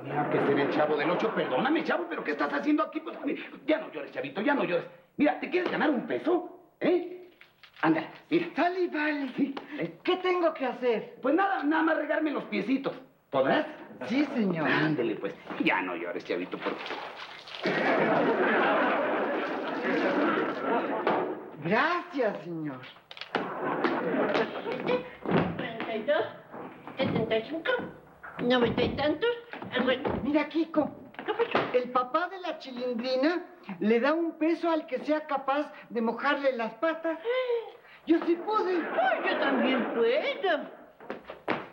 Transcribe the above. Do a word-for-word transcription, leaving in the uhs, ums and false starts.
Tenía que ser el Chavo del Ocho. Perdóname, Chavo, pero ¿qué estás haciendo aquí? Pues, ya no llores, Chavito, ya no llores. Mira, ¿te quieres ganar un peso? ¿Eh? Ándale, mira. Sale y vale. Sí. ¿Qué tengo que hacer? Pues nada, nada más regarme los piecitos. ¿Podrás? Sí, señor. Ándale, pues. Ya no llores, Chavito, por Gracias, señor. treinta y dos, setenta y cinco, noventa y tantos. Mira, Kiko. El papá de la Chilindrina le da un peso al que sea capaz de mojarle las patas. Yo sí pude. Ay, yo también puedo.